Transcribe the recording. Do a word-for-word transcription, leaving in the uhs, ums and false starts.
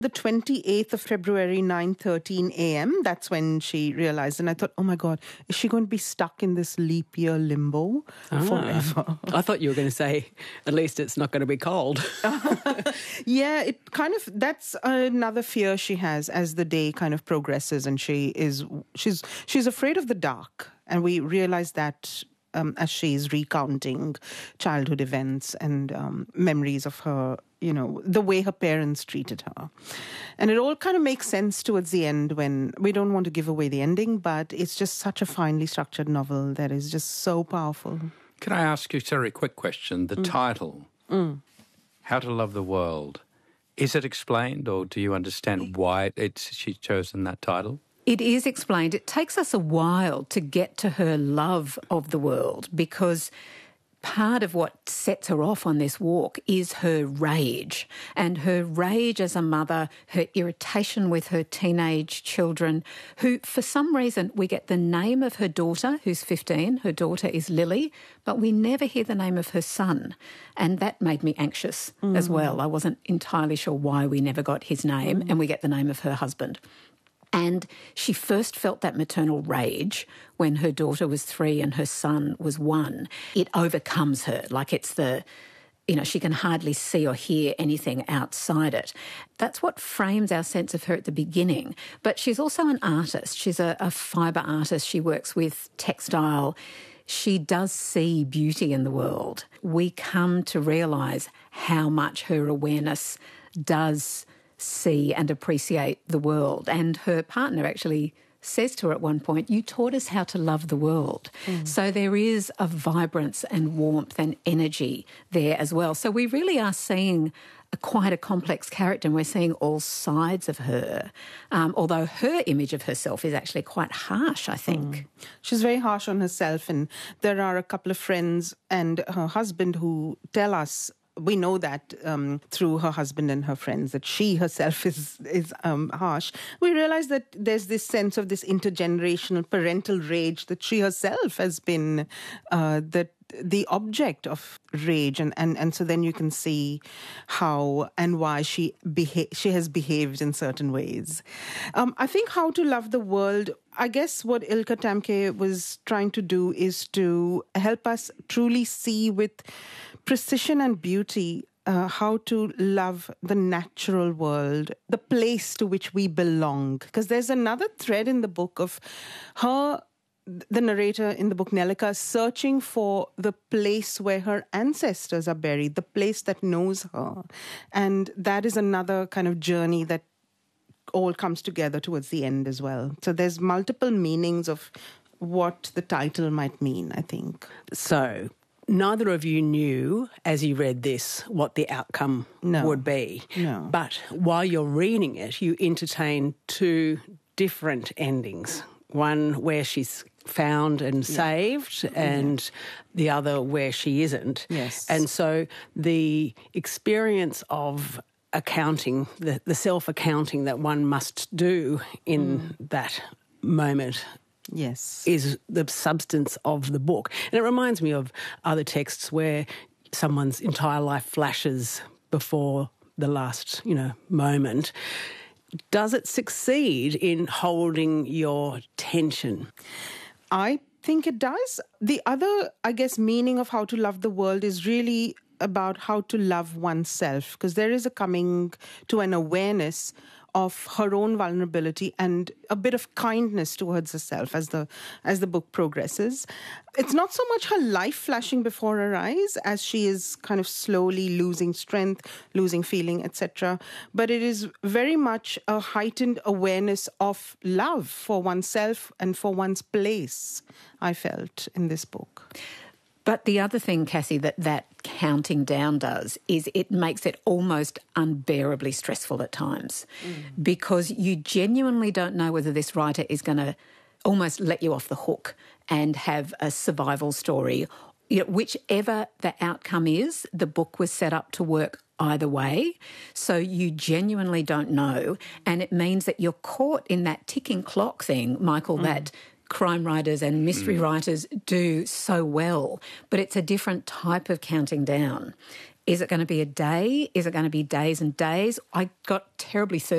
The twenty-eighth of February, nine thirteen a.m., that's when she realized. And I thought, oh my God, is she going to be stuck in this leap year limbo ah, forever? I thought you were going to say, at least it's not going to be cold. Yeah, it kind of, that's another fear she has as the day kind of progresses, and she is, she's, she's afraid of the dark. And we realize that um, as she's recounting childhood events and um, memories of her, you know, the way her parents treated her. And it all kind of makes sense towards the end when we don't want to give away the ending, but it's just such a finely structured novel that is just so powerful. Can I ask you, Sarah, a quick question? The mm. title, mm. How to Love the World, is it explained, or do you understand why it's she's chosen that title? It is explained. It takes us a while to get to her love of the world, because part of what sets her off on this walk is her rage, and her rage as a mother, her irritation with her teenage children, who, for some reason, we get the name of her daughter, who's fifteen. Her daughter is Lily, but we never hear the name of her son. And that made me anxious mm. as well. I wasn't entirely sure why we never got his name, mm. and we get the name of her husband. And she first felt that maternal rage when her daughter was three and her son was one. It overcomes her, like it's the, you know, she can hardly see or hear anything outside it. That's what frames our sense of her at the beginning. But she's also an artist. She's a, a fibre artist. She works with textile. She does see beauty in the world. We come to realise how much her awareness does see and appreciate the world. And her partner actually says to her at one point, you taught us how to love the world. Mm. So there is a vibrance and warmth and energy there as well. So we really are seeing a, quite a complex character, and we're seeing all sides of her, um, although her image of herself is actually quite harsh, I think. Mm. She's very harsh on herself, and there are a couple of friends and her husband who tell us, we know that um, through her husband and her friends, that she herself is is um, harsh. We realize that there's this sense of this intergenerational parental rage that she herself has been uh, the, the object of rage. And, and, and so then you can see how and why she beha- she has behaved in certain ways. Um, I think How to Love the World, I guess what Ilka Tamke was trying to do is to help us truly see with precision and beauty uh, how to love the natural world, the place to which we belong. Because there's another thread in the book of her, the narrator in the book, Nelika, searching for the place where her ancestors are buried, the place that knows her. And that is another kind of journey that all comes together towards the end as well. So there's multiple meanings of what the title might mean, I think. So neither of you knew, as you read this, what the outcome no. would be. No. But while you're reading it, you entertain two different endings. One where she's found and yeah. saved, and yeah. the other where she isn't. Yes. And so the experience of accounting, the, the self-accounting that one must do in mm. that moment, yes, is the substance of the book. And it reminds me of other texts where someone's entire life flashes before the last, you know, moment. Does it succeed in holding your tension? I think it does. The other, I guess, meaning of How to Love the World is really about how to love oneself, because there is a coming to an awareness of her own vulnerability and a bit of kindness towards herself as the as the book progresses. It's not so much her life flashing before her eyes as she is kind of slowly losing strength, losing feeling, et cetera. But it is very much a heightened awareness of love for oneself and for one's place, I felt, in this book. But the other thing, Cassie, that that counting down does is it makes it almost unbearably stressful at times mm. because you genuinely don't know whether this writer is going to almost let you off the hook and have a survival story. You know, whichever the outcome is, the book was set up to work either way. So you genuinely don't know. And it means that you're caught in that ticking clock thing, Michael, mm. that crime writers and mystery mm. writers do so well, but it's a different type of counting down. Is it going to be a day? Is it going to be days and days? I got terribly thirsty